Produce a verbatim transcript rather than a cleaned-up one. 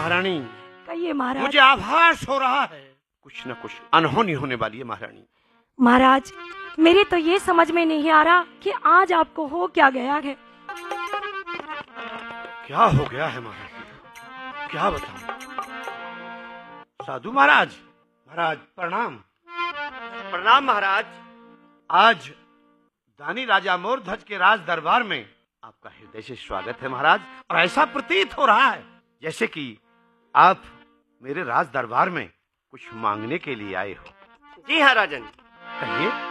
महारानी, कहिए महाराज। मुझे आभास हो रहा है कुछ न कुछ अनहोनी होने वाली है महारानी। महाराज, मेरे तो ये समझ में नहीं आ रहा कि आज आपको हो क्या गया है। क्या हो गया है महारानी, क्या बताऊं? साधु महाराज, महाराज प्रणाम। प्रणाम महाराज। आज दानी राजा मोरध्वज के राज दरबार में आपका हृदय से स्वागत है महाराज। और ऐसा प्रतीत हो रहा है जैसे कि आप मेरे राज दरबार में कुछ मांगने के लिए आए हो। जी हाँ राजन। कहिए।